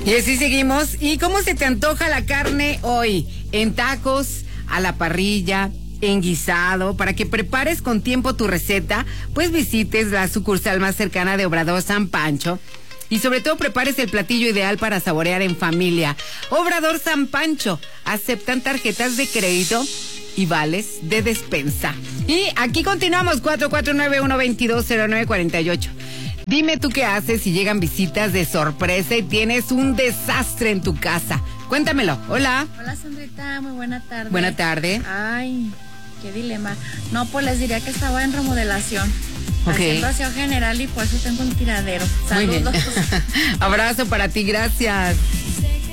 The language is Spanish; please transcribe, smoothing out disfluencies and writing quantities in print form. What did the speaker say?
Y así seguimos. ¿Y cómo se te antoja la carne hoy? En tacos, a la parrilla, en guisado. Para que prepares con tiempo tu receta, pues visites la sucursal más cercana de Obrador San Pancho. Y sobre todo prepares el platillo ideal para saborear en familia. Obrador San Pancho. Aceptan tarjetas de crédito y vales de despensa. Y aquí continuamos, 449-122-0948. Dime tú qué haces si llegan visitas de sorpresa y tienes un desastre en tu casa. Cuéntamelo. Hola. Hola, Sandrita, muy buena tarde. Buena tarde. Ay, qué dilema. No, pues les diría que estaba en remodelación. Ok. Haciendo aseo general y por eso tengo un tiradero. Muy bien. Saludos. Abrazo para ti, gracias.